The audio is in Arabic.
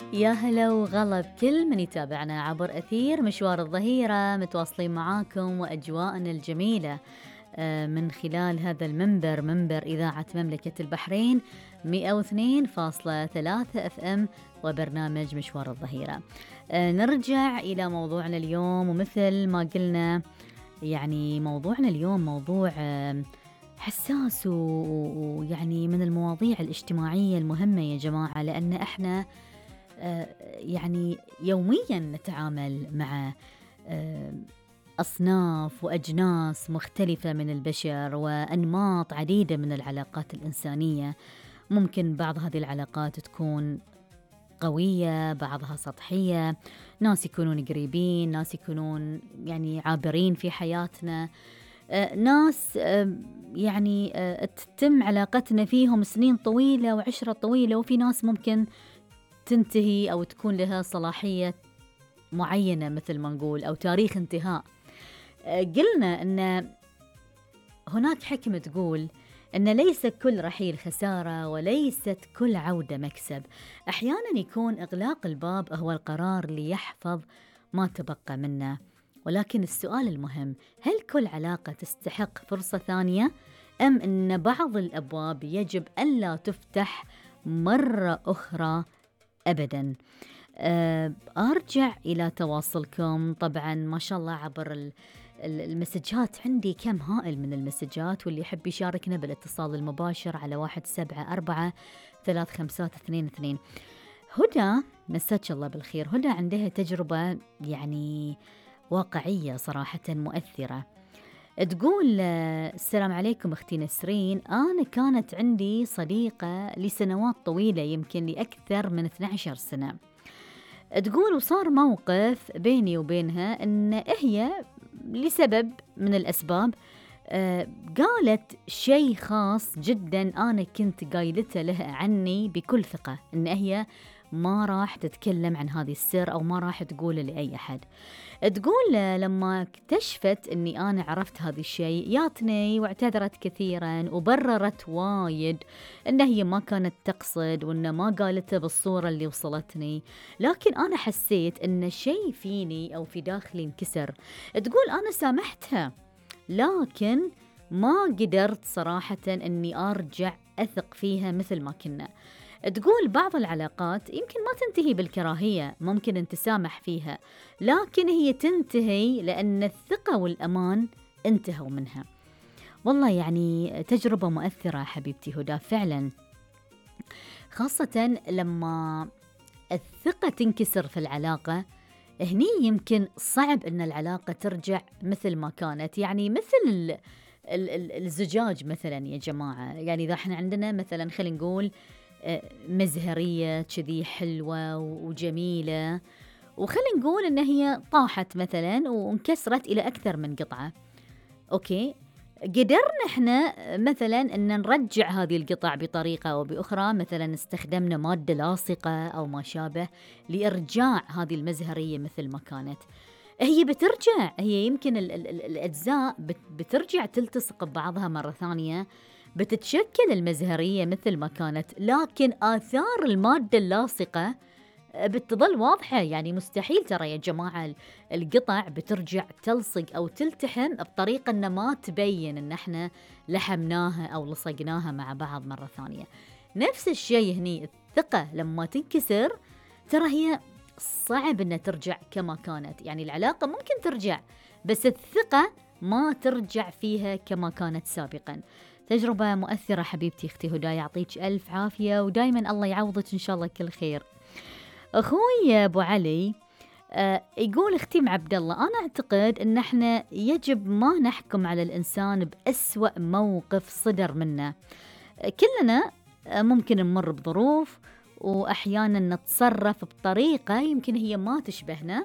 يا هلا وغلا بكل من يتابعنا عبر أثير مشوار الظهيرة، متواصلين معاكم وأجواءنا الجميلة من خلال هذا المنبر، منبر إذاعة مملكة البحرين 102.3 اف ام وبرنامج مشوار الظهيرة. نرجع إلى موضوعنا اليوم، ومثل ما قلنا يعني موضوعنا اليوم موضوع حساس ويعني من المواضيع الاجتماعية المهمة يا جماعة، لأن احنا يعني يوميا نتعامل مع آه، أصناف وأجناس مختلفة من البشر وأنماط عديدة من العلاقات الإنسانية. ممكن بعض هذه العلاقات تكون قوية، بعضها سطحية، ناس يكونون قريبين، ناس يكونون يعني عابرين في حياتنا، ناس يعني تتم علاقتنا فيهم سنين طويلة وعشرة طويلة، وفي ناس ممكن تنتهي أو تكون لها صلاحية معينة مثل ما نقول، أو تاريخ انتهاء. قلنا أن هناك حكمة تقول أن ليس كل رحيل خسارة وليست كل عودة مكسب. أحيانا يكون إغلاق الباب هو القرار ليحفظ ما تبقى منه، ولكن السؤال المهم، هل كل علاقة تستحق فرصة ثانية؟ أم أن بعض الأبواب يجب أن لا تفتح مرة أخرى أبداً؟ أرجع إلى تواصلكم طبعاً ما شاء الله عبر المسجات. عندي كم هائل من المسجات، واللي يحب يشاركنا بالاتصال المباشر على 174-352-22. هدى مساك الله بالخير. هدى عندها تجربة يعني واقعية صراحة مؤثرة. تقول السلام عليكم أختي نسرين، أنا كانت عندي صديقة لسنوات طويلة، يمكن لأكثر من 12 سنة. تقول وصار موقف بيني وبينها أن هي لسبب من الأسباب قالت شيء خاص جدا أنا كنت قايلته لها عني بكل ثقة، أن هي ما راح تتكلم عن هذه السر أو ما راح تقوله لأي أحد. تقول لما اكتشفت أني أنا عرفت هذا الشيء ياتني واعتذرت كثيرا وبررت وايد أن هي ما كانت تقصد وأن ما قالته بالصورة اللي وصلتني، لكن أنا حسيت أن شيء فيني أو في داخلي انكسر. تقول أنا سامحتها لكن ما قدرت صراحة أني أرجع أثق فيها مثل ما كنا. تقول بعض العلاقات يمكن ما تنتهي بالكراهية، ممكن أن تسامح فيها، لكن هي تنتهي لأن الثقة والأمان انتهوا منها. والله يعني تجربة مؤثرة حبيبتي هدى فعلا، خاصة لما الثقة تنكسر في العلاقة. هني يمكن صعب أن العلاقة ترجع مثل ما كانت، يعني مثل الزجاج مثلا يا جماعة. يعني إذا احنا عندنا مثلا خلينا نقول مزهرية كذي حلوة وجميلة، وخلينا نقول إن هي طاحت مثلا وانكسرت إلى أكثر من قطعة، أوكي، قدرنا إحنا مثلا أن نرجع هذه القطع بطريقة أو بأخرى، مثلا استخدمنا مادة لاصقة أو ما شابه لإرجاع هذه المزهرية مثل ما كانت. هي بترجع، هي يمكن الأجزاء بترجع تلتصق ببعضها مرة ثانية، بتتشكل المزهرية مثل ما كانت، لكن آثار المادة اللاصقة بتظل واضحة. يعني مستحيل ترى يا جماعة القطع بترجع تلصق أو تلتحم بطريقة أن ما تبين أن احنا لحمناها أو لصقناها مع بعض مرة ثانية. نفس الشيء هني، الثقة لما تنكسر ترى هي صعب أنها ترجع كما كانت. يعني العلاقة ممكن ترجع، بس الثقة ما ترجع فيها كما كانت سابقا. تجربة مؤثرة حبيبتي أختي هدى، يعطيك ألف عافية ودايما الله يعوضك إن شاء الله كل خير. أخوي أبو علي يقول أختي عبد الله، أنا أعتقد أن احنا يجب ما نحكم على الإنسان بأسوأ موقف صدر منه. كلنا ممكن نمر بظروف وأحيانا نتصرف بطريقة يمكن هي ما تشبهنا،